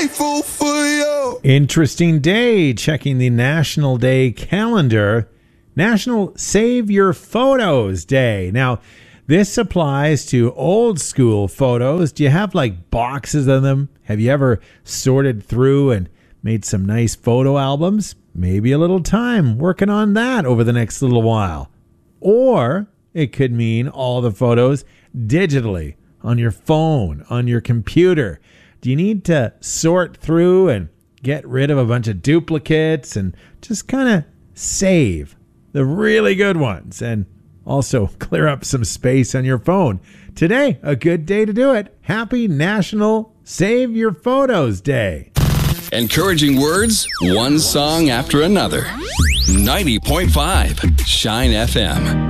grateful for you. Interesting day. Checking the National Day calendar. National Save Your Photos Day. Now, this applies to old school photos. Do you have like boxes of them? Have you ever sorted through and made some nice photo albums? Maybe a little time working on that over the next little while. Or it could mean all the photos digitally on your phone, on your computer. Do you need to sort through and get rid of a bunch of duplicates and just kind of save the really good ones and also clear up some space on your phone? Today, a good day to do it. Happy National Save Your Photos Day. Encouraging words, one song after another. 90.5 Shine FM.